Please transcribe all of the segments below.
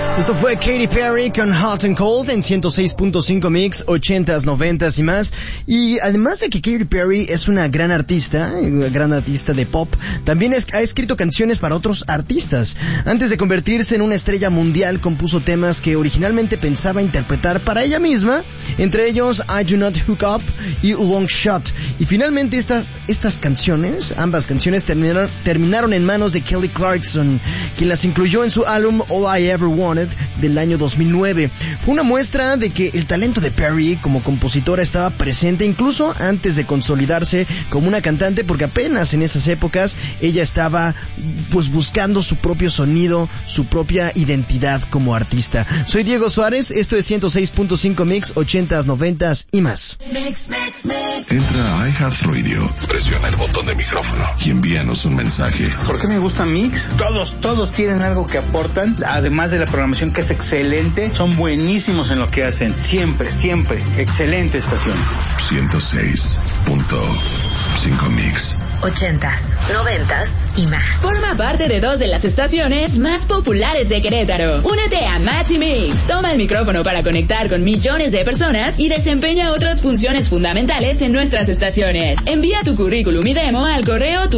Esto fue Katy Perry con Hot and Cold en 106.5 Mix, 80s, 90s y más. Y además de que Katy Perry es una gran artista de pop, también ha escrito canciones para otros artistas. Antes de convertirse en una estrella mundial, compuso temas que originalmente pensaba interpretar para ella misma, entre ellos I Do Not Hook Up y Long Shot. Y finalmente estas canciones, ambas canciones, terminaron en manos de Kelly Clarkson, quien las incluyó en su álbum All I Ever Wanted del año 2009. Fue una muestra de que el talento de Perry como compositora estaba presente incluso antes de consolidarse como una cantante, porque apenas en esas épocas ella estaba pues buscando su propio sonido, su propia identidad como artista. Soy Diego Suárez, esto es 106.5 Mix, 80s, 90s y más. Entra a iHeartRadio, presiona el botón de micrófono y envíanos un mensaje. ¿Por qué me gusta Mix? Todos tienen algo que aportan, además de la programación que es excelente, son buenísimos en lo que hacen, siempre, excelente estación. 106.5 Mix. 80s, 90s y más. Forma parte de 2 de las estaciones más populares de Querétaro. Únete a Match y Mix. Toma el micrófono para conectar con millones de personas y desempeña otras funciones fundamentales en nuestras estaciones. Envía tu currículum y demo al correo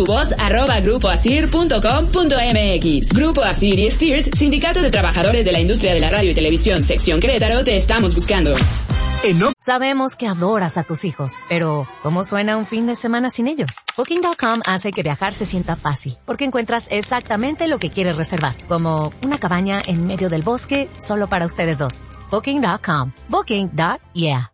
tuvoz@grupoasir.com.mx. Grupo Asir y Stirt, Sindicato de Trabajadores de la Industria de la Radio y Televisión, Sección Querétaro, te estamos buscando. Sabemos que adoras a tus hijos, pero ¿cómo suena un fin de semana sin ellos? Booking.com hace que viajar se sienta fácil, porque encuentras exactamente lo que quieres reservar, como una cabaña en medio del bosque solo para ustedes dos. Booking.com. Booking.yeah.